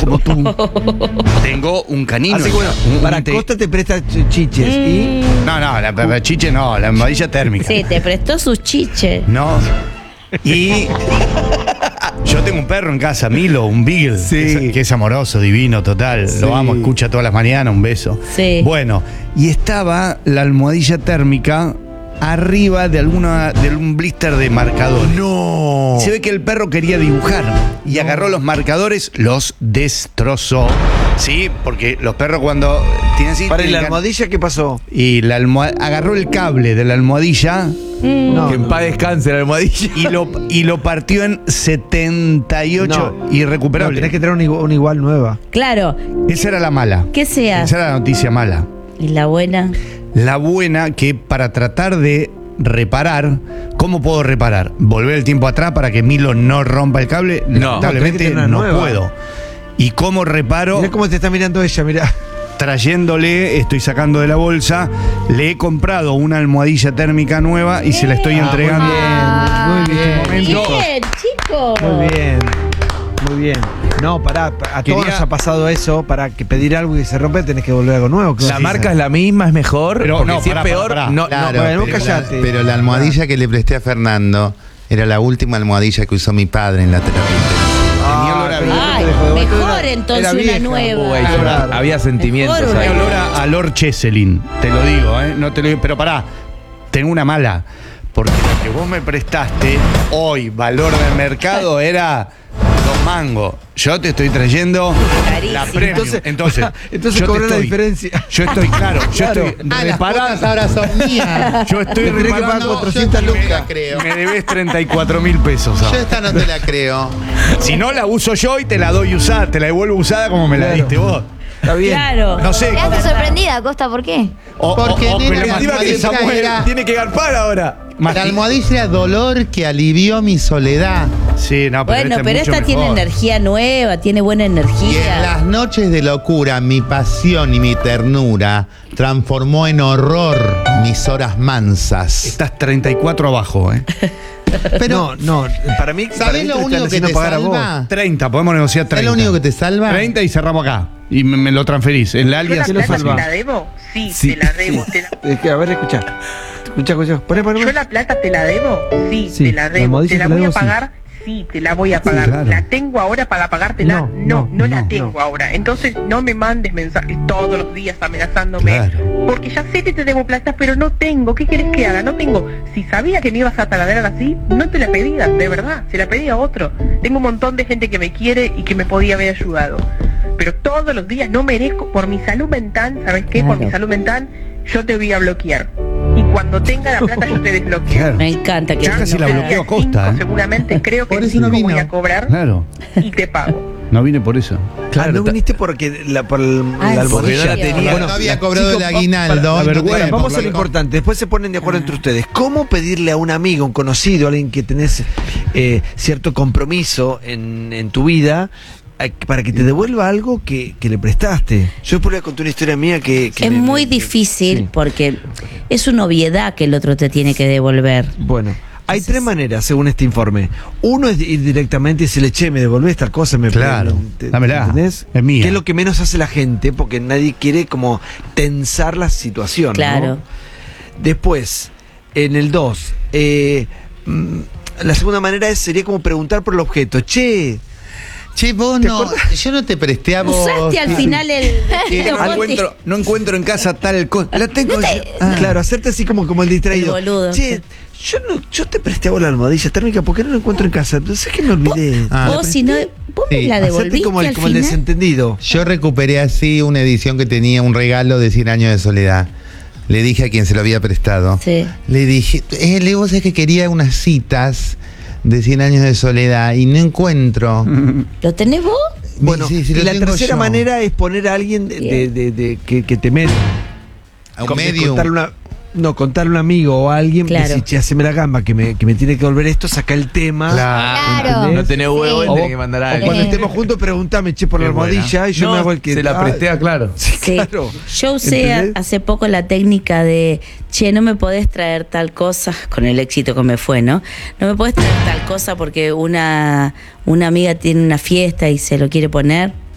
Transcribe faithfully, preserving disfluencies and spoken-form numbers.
como tú. Tengo un canino. Así que bueno, un, para un te... Costa te presta ch- chiches Mm. y... No, no, la, la chiche no, la almohadilla térmica. Sí, te prestó sus chiches. No. Y yo tengo un perro en casa, Milo, un Beagle, Sí. que, es, que es amoroso, divino, total. Sí. Lo amo, escucha todas las mañanas, un beso. Sí. Bueno, y estaba la almohadilla térmica arriba de alguna de algún blister de marcadores. No. Se ve que el perro quería dibujar y agarró los marcadores, los destrozó. Sí, porque los perros cuando tienen así... Para ¿y la tienen- almohadilla qué pasó? Y la almohad- agarró el cable de la almohadilla No, Que en no. paz descanse la almohadilla. y lo, y lo partió en setenta y ocho No. irrecuperable. No, tenés que tener una igual, una igual nueva. Claro, Esa era la mala. ¿qué sea? Esa era la noticia mala. ¿Y la buena? La buena, que para tratar de reparar, ¿cómo puedo reparar? ¿Volver el tiempo atrás para que Milo no rompa el cable? No. Lamentablemente tenés que tener una no nueva. puedo. ¿Y cómo reparo? Mirá cómo te está mirando ella, mirá. Trayéndole, estoy sacando de la bolsa, le he comprado una almohadilla térmica nueva y se la estoy Ah, entregando. Muy bien, muy bien. momento. Bien, chicos. Muy bien, muy bien. No, pará, a todos Quería- nos ha pasado eso, para que pedir algo y se rompe tenés que volver algo nuevo. ¿Qué La vas a marca hacer? es la misma, es mejor. Pero porque no, si pará, es peor, pará, pará. no, Claro, no. bueno, vos pero, callate. la, pero la almohadilla que le presté a Fernando era la última almohadilla que usó mi padre en la terapia. Tenía olor a pero vieja. Ay, te dejo de vuelta, mejor era- entonces era una vieja. nueva. Uy, yo- Claro. había sentimientos Mejor una ahí. Tenía olor a, a Lord Cheselin, te lo digo, ¿eh? No te lo digo, pero pará, tengo una mala. Porque lo que vos me prestaste hoy, valor del mercado, era dos mangos. Yo te estoy trayendo Carísimo. la premium. Entonces, Entonces, entonces yo te cobró la estoy- diferencia. Yo estoy claro, yo Claro. estoy Ah, las cuotas reparando. ahora son mías. Yo estoy Le tenés que pagar reparando. cuatrocientas yo no te lucas. la creo. Me debes treinta y cuatro mil pesos. Yo ahora. esta no te la creo. Si no la uso yo y te la doy usada, te la devuelvo usada como me la Claro. diste vos. Está bien. Claro. No sé. Quedaste sorprendida, Costa, ¿por qué? O, Porque, o- o- nena, pero la encima que almohadilla Samuel era- Tiene que garpar ahora. Masti- La almohadilla era dolor que alivió mi soledad. Sí, no, pero Bueno, esta es pero mucho esta tiene mejor. energía nueva, tiene buena Y en energía. las noches de locura, mi pasión y mi ternura transformó en horror mis horas mansas. Estás treinta y cuatro abajo, ¿eh? no, Pero, no, para mí, para ¿sabés mí lo te están único que haciendo te pagar a vos. salva? treinta, podemos negociar treinta. ¿Es lo único que te salva? treinta y cerramos acá. Y me, me lo transferís. En la ¿Yo alias. la ¿Qué lo plata salva? te la debo? Sí, Sí, te la debo. sí. Te la... Es que, a ver, escucha. Escucha, escucha. Poné, poné, ¿Yo poné. la plata te la debo? Sí, Sí, te la la debo. almohadilla ¿Te la te la voy debo, a sí. pagar? Sí, te la voy a pagar. claro. ¿La tengo ahora para pagártela? No, No, no, no, la no, tengo no. ahora. Entonces no me mandes mensajes todos los días amenazándome. Claro. Porque ya sé que te debo plata, pero no tengo. ¿Qué querés que haga? No tengo. Si sabía que me ibas a taladrar así, no te la pedía, de verdad. Se la pedía a otro. Tengo un montón de gente que me quiere y que me podía haber ayudado. Pero todos los días no merezco, por mi salud mental, ¿sabes qué? Por Claro. mi salud mental, yo te voy a bloquear. Y cuando tenga la plata yo te desbloqueo. Claro. Me encanta que Yo casi No la sé, bloqueo día a Costa, cinco ¿eh? Seguramente creo que Por el eso no cinco vino. voy a cobrar Claro. y te pago. No vine por eso. Claro, no viniste porque la, por el, Ah, la ¿en almohadilla. serio? Porque no la tenía. Bueno, no había cobrado el chicos, aguinaldo. para- y la no te vergüenza, la Vamos a lo cobro. importante, después se ponen de acuerdo entre ustedes. ¿Cómo pedirle a un amigo, un conocido, alguien que tenés eh, cierto compromiso en, en tu vida, eh, para que te devuelva algo que, que le prestaste? Yo después le conté una historia mía que... que es me- muy me- difícil sí. porque es una obviedad que el otro te tiene que devolver. Bueno, hay Entonces- tres maneras según este informe. Uno es ir directamente y decirle, che, me devolvés tal cosa, me Claro, te- dámela, ¿entendés? es mía. Que es lo que menos hace la gente, porque nadie quiere como tensar la situación, ¿no? Claro. Después, en el dos, la segunda manera es, sería como preguntar por el objeto. Che, Che, vos ¿Te no. acordás? Yo no te presté a vos. Usaste al Sí. final el... Eh, no, encuentro, no encuentro en casa tal cosa. La tengo. Ah. claro, hacerte así como, como el distraído. El boludo. Che, yo, no, yo te presté a vos la almohadilla térmica porque no la encuentro en casa. Entonces es que me olvidé. Ah. Vos si no... Vos me Sí, la Hacerte devolviste como el, al como el final. desentendido. Yo recuperé así una edición que tenía un regalo de cien años de soledad. Le dije a quien se lo había prestado. Sí. Le dije, eh, le digo, vos sabés que quería unas citas de cien años de soledad y no encuentro. ¿Lo tenés vos? Bueno, Sí, sí, y lo la tengo tercera yo. manera es poner a alguien de, de- Bien. de- de- que, que te mete. A un Con- de medium. contarle una- no, contarle a un amigo o a alguien, Claro. decir, che, haceme la gamba, que me, que me tiene que volver esto, saca el tema. Claro. No tenés huevo, Sí. él tiene que mandar a O alguien. cuando Eh. estemos juntos, pregúntame, che, por Qué la buena. almohadilla, y yo No, me hago el que. se la Ah, presté a claro. Sí, Sí. claro. Yo usé ¿Entendés? hace poco la técnica de, che, no me podés traer tal cosa, con el éxito que me fue, ¿no? No me podés traer tal cosa porque una, una amiga tiene una fiesta y se lo quiere poner.